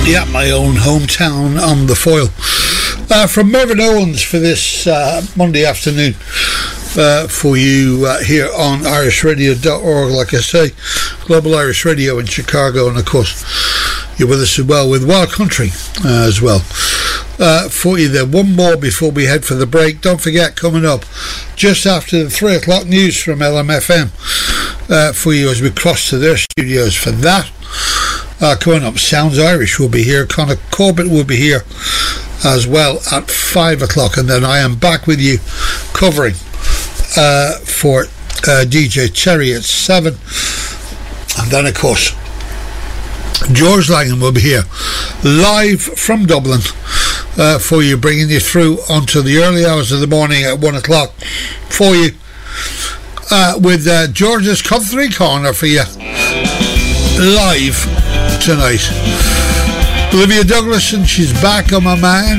Yeah, my own hometown on the foil. From Mervyn Owens for this Monday afternoon for you here on irishradio.org. Like I say, Global Irish Radio in Chicago, and of course you're with us as well with Wild Country as well. For you there, one more before we head for the break. Don't forget, coming up just after the 3 o'clock news from LMFM for you as we cross to their studios for that. Coming up, Sounds Irish will be here. Conor Corbett will be here as well at 5 o'clock, and then I am back with you covering for DJ Cherry at 7, and then of course George Langham will be here live from Dublin for you, bringing you through until the early hours of the morning at 1 o'clock for you with George's Country Corner for you live tonight. Olivia Douglas, and she's back on my mind.